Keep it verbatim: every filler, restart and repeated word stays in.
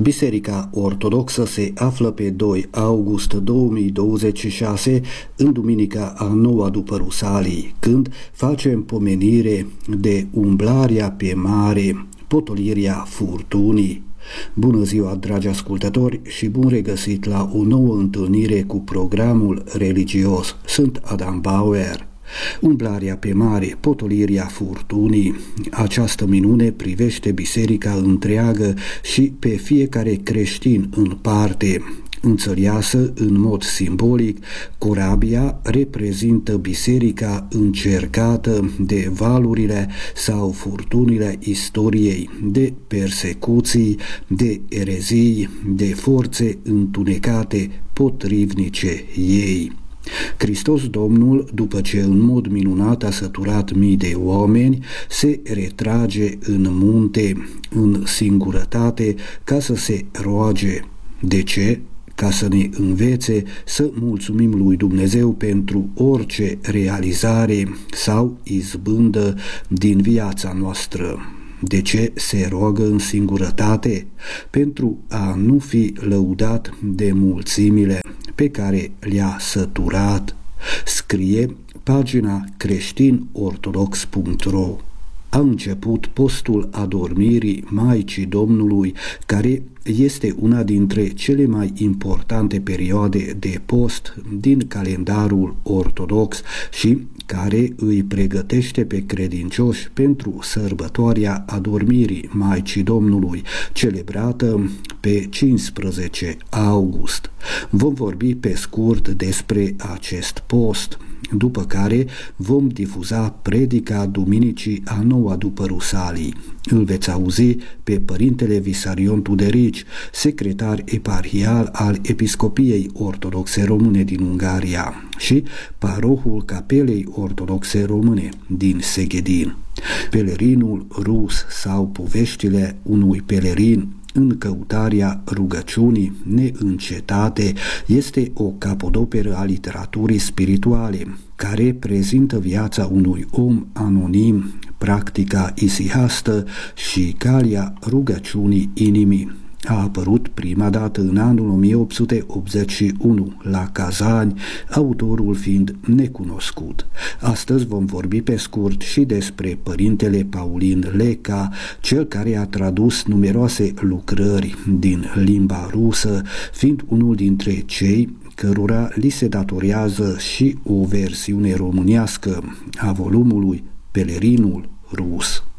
Biserica Ortodoxă se află pe doi august două mii douăzeci și șase în duminica a noua după Rusalii, când facem pomenire de umblarea pe mare, potolirea furtunii. Bună ziua, dragi ascultători, și bun regăsit la o nouă întâlnire cu programul religios. Sunt Adam Bauer. Umblarea pe mare, potolirea furtunii. Această minune privește biserica întreagă și pe fiecare creștin în parte. Înțeleasă în mod simbolic, corabia reprezintă biserica încercată de valurile sau furtunile istoriei, de persecuții, de erezii, de forțe întunecate potrivnice ei. Hristos Domnul, după ce în mod minunat a săturat mii de oameni, se retrage în munte, în singurătate, ca să se roage. De ce? Ca să ne învețe să mulțumim lui Dumnezeu pentru orice realizare sau izbândă din viața noastră. De ce se roagă în singurătate? Pentru a nu fi lăudat de mulțimile pe care le-a săturat. Scrie pagina creștin ortodox punct ro. A început postul adormirii Maicii Domnului, care este una dintre cele mai importante perioade de post din calendarul ortodox și care îi pregătește pe credincioși pentru sărbătoarea adormirii Maicii Domnului, celebrată pe cincisprezece august. Vom vorbi pe scurt despre acest post, după care vom difuza predica duminicii a noua după Rusalii. Îl veți auzi pe Părintele Visarion Tuderici, secretar eparhial al Episcopiei Ortodoxe Române din Ungaria și parohul Capelei Ortodoxe Române din Seghedin. Pelerinul rus sau poveștile unui pelerin în căutarea rugăciunii neîncetate este o capodoperă a literaturii spirituale, care prezintă viața unui om anonim, practica isihastă și calea rugăciunii inimii. A apărut prima dată în anul o mie opt sute optzeci și unu la Kazani, autorul fiind necunoscut. Astăzi vom vorbi pe scurt și despre Părintele Paulin Leca, cel care a tradus numeroase lucrări din limba rusă, fiind unul dintre cei cărora li se datorează și o versiune românească a volumului Pelerinul rus.